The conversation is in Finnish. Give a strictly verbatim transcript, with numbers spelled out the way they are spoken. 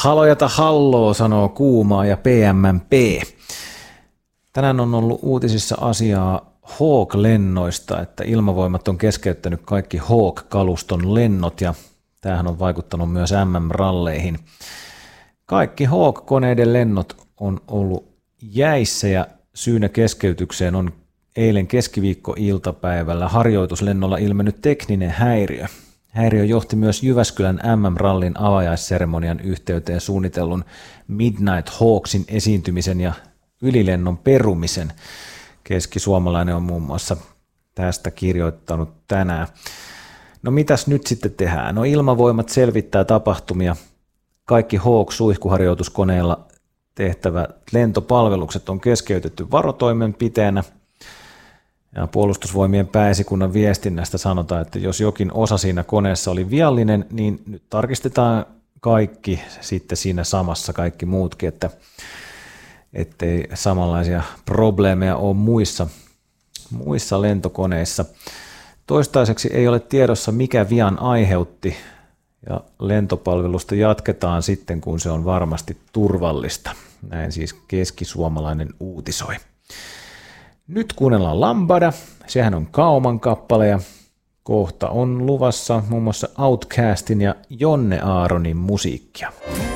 Halojata halloo, sanoo Kuumaa ja P M P. Tänään on ollut uutisissa asiaa Hawk-lennoista, että Ilmavoimat on keskeyttänyt kaikki Hawk-kaluston lennot ja tämähän on vaikuttanut myös M M-ralleihin. Kaikki Hawk-koneiden lennot on ollut jäissä ja syynä keskeytykseen on eilen keskiviikko-iltapäivällä harjoituslennolla ilmennyt tekninen häiriö. Häiriö johti myös Jyväskylän M M-rallin avajaisseremonian yhteyteen suunnitellun Midnight Hawksin esiintymisen ja ylilennon perumisen. Keskisuomalainen on muun muassa tästä kirjoittanut tänään. No mitäs nyt sitten tehdään? No Ilmavoimat selvittää tapahtumia. Kaikki Hawk-suihkuharjoituskoneilla tehtävät lentopalvelukset on keskeytetty varotoimenpiteenä. Ja Puolustusvoimien pääesikunnan viestinnästä sanotaan, että jos jokin osa siinä koneessa oli viallinen, niin nyt tarkistetaan kaikki sitten siinä samassa, kaikki muutkin, että ettei samanlaisia probleemeja ole muissa, muissa lentokoneissa. Toistaiseksi ei ole tiedossa, mikä vian aiheutti, ja lentopalvelusta jatketaan sitten, kun se on varmasti turvallista. Näin siis keskisuomalainen uutisoi. Nyt kuunnellaan Lambada, sehän on Kauman kappale ja kohta on luvassa muun muassa Outcastin ja Jonne Aaronin musiikkia.